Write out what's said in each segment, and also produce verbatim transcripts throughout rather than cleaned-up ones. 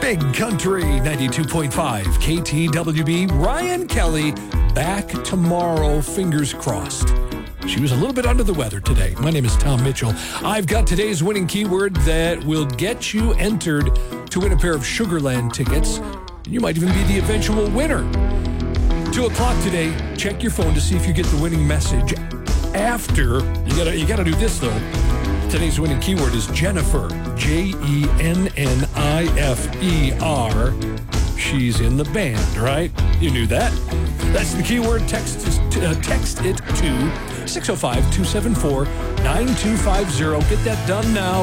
Big Country ninety-two point five K T W B. Ryan Kelly back tomorrow, fingers crossed. She was a little bit under the weather today. My name is Tom Mitchell. I've got today's winning keyword that will get you entered to win a pair of Sugarland tickets. You might even be the eventual winner. Two o'clock today, check your phone to see if you get the winning message. After, you gotta, you gotta do this though. Today's winning keyword is Jennifer, J E N N I F E R. She's in the band, right? You knew that. That's the keyword. Text, uh, text it to six oh five, two seven four, nine two five zero. Get that done now.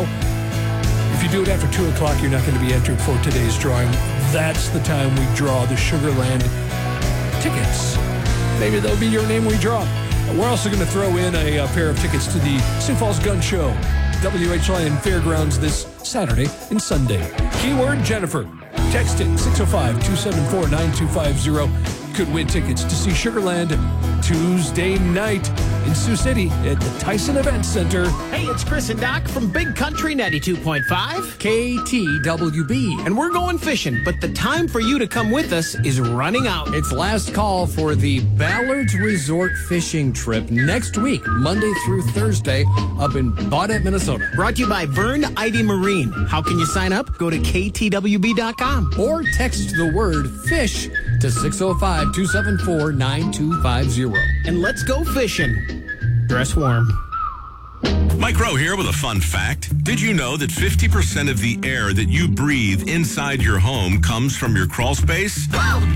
If you do it after two o'clock, you're not going to be entered for today's drawing. That's the time we draw the Sugarland tickets. Maybe that'll be your name we draw. We're also going to throw in a, a pair of tickets to the Sioux Falls Gun Show, W H L N Fairgrounds this Saturday and Sunday. Keyword Jennifer. Text it six oh five, two seven four, nine two five zero. Could win tickets to see Sugarland Tuesday night in Sioux City at the Tyson Event Center. Hey, it's Chris and Doc from Big Country ninety-two point five K T W B. And we're going fishing, but the time for you to come with us is running out. It's last call for the Ballards Resort fishing trip next week, Monday through Thursday, up in Baudette, Minnesota. Brought to you by Vern Idy Marine. How can you sign up? Go to K T W B dot com. Or text the word fish to six oh five, two seven four, nine two five zero. And let's go fishing. Dress warm. Mike Rowe here with a fun fact. Did you know that fifty percent of the air that you breathe inside your home comes from your crawl space?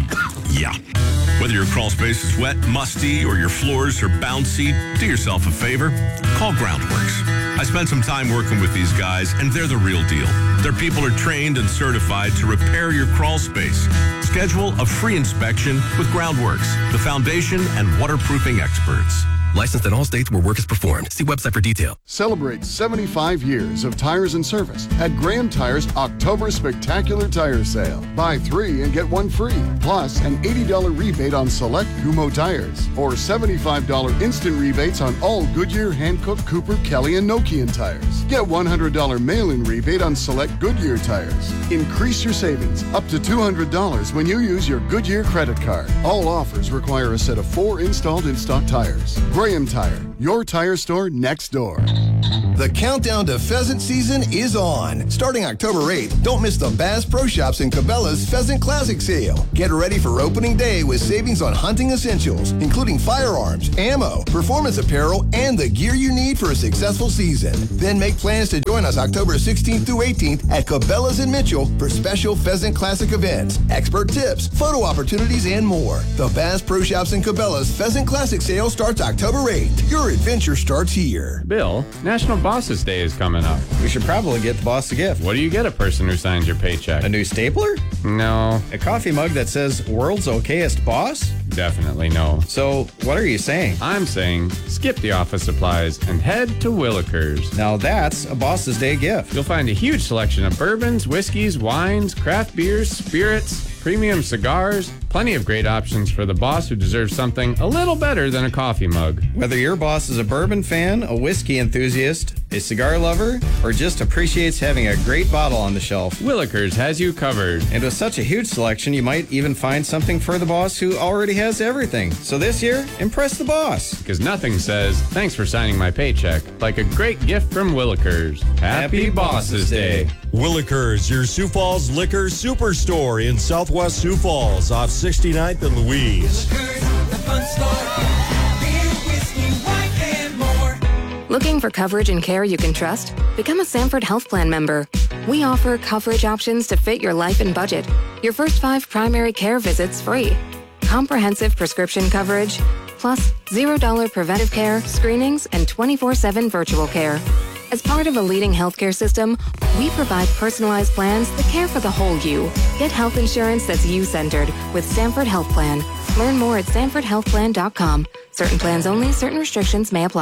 Yeah. Whether your crawl space is wet, musty, or your floors are bouncy, do yourself a favor. Call Groundworks. I spent some time working with these guys, and they're the real deal. Their people are trained and certified to repair your crawl space. Schedule a free inspection with Groundworks, the foundation and waterproofing experts. Licensed in all states where work is performed. See website for detail. Celebrate seventy-five years of tires and service at Graham Tire's October Spectacular Tire Sale. Buy three and get one free, plus an eighty dollars rebate on select Kumho tires, or seventy-five dollars instant rebates on all Goodyear, Hankook, Cooper, Kelly, and Nokian tires. Get one hundred dollars mail-in rebate on select Goodyear tires. Increase your savings up to two hundred dollars when you use your Goodyear credit card. All offers require a set of four installed in-stock tires. Graham Tire, your tire store next door. The countdown to pheasant season is on. Starting October eighth, don't miss the Bass Pro Shops in Cabela's Pheasant Classic Sale. Get ready for opening day with savings on hunting essentials, including firearms, ammo, performance apparel, and the gear you need for a successful season. Then make plans to join us October sixteenth through eighteenth at Cabela's in Mitchell for special Pheasant Classic events, expert tips, photo opportunities, and more. The Bass Pro Shops in Cabela's Pheasant Classic Sale starts October eighth. Your adventure starts here. Bill, National Bosses Day is coming up. We should probably get the boss a gift. What do you get a person who signs your paycheck? A new stapler? No. A coffee mug that says World's Okayest Boss? Definitely no. So, what are you saying? I'm saying skip the office supplies and head to Willikers. Now that's a Boss's Day gift. You'll find a huge selection of bourbons, whiskeys, wines, craft beers, spirits, premium cigars, plenty of great options for the boss who deserves something a little better than a coffee mug. Whether your boss is a bourbon fan, a whiskey enthusiast, a cigar lover, or just appreciates having a great bottle on the shelf, Willikers has you covered. And with such a huge selection, you might even find something for the boss who already has everything. So this year, impress the boss. Because nothing says, thanks for signing my paycheck, like a great gift from Willikers. Happy, Happy Bosses Day. Day. Willikers, your Sioux Falls liquor superstore in Southwest Sioux Falls off sixty-ninth and Louise. Willikers, the fun store. Beer, whiskey, wine, and more. Looking for coverage and care you can trust? Become a Sanford Health Plan member. We offer coverage options to fit your life and budget. Your first five primary care visits free. Comprehensive prescription coverage, plus zero dollars preventive care, screenings, and twenty-four seven virtual care. As part of a leading healthcare system, we provide personalized plans that care for the whole you. Get health insurance that's you-centered with Sanford Health Plan. Learn more at sanford health plan dot com. Certain plans only, certain restrictions may apply.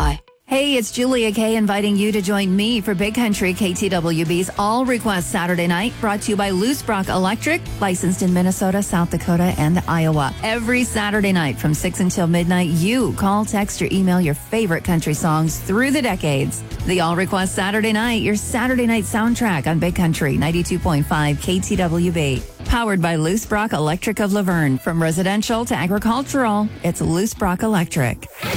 Hey, it's Julia Kay inviting you to join me for Big Country K T W B's All Request Saturday Night, brought to you by Loose Brock Electric, licensed in Minnesota, South Dakota, and Iowa. Every Saturday night from six until midnight, you call, text, or email your favorite country songs through the decades. The All Request Saturday Night, your Saturday night soundtrack on Big Country ninety-two point five K T W B. Powered by Loose Brock Electric of Laverne. From residential to agricultural, it's Loose Brock Electric.